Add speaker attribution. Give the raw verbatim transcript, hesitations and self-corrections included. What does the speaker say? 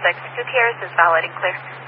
Speaker 1: six, two K R S is valid and clear.